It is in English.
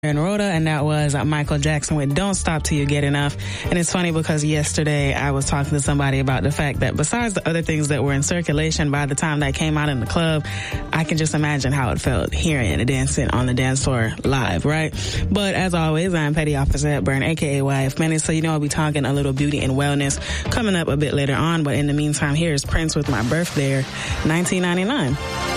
And Rhoda, and that was Michael Jackson with Don't Stop Till You Get Enough. And it's funny because yesterday I was talking to somebody about the fact that besides the other things that were in circulation by the time that came out in the club, I can just imagine how it felt hearing it dancing on the dance floor live, right? But as always, I'm Petty Officer Hepburn, aka YF Menace, so you know I'll be talking a little beauty and wellness coming up a bit later on. But in the meantime, here's Prince with My Birthday, 1999.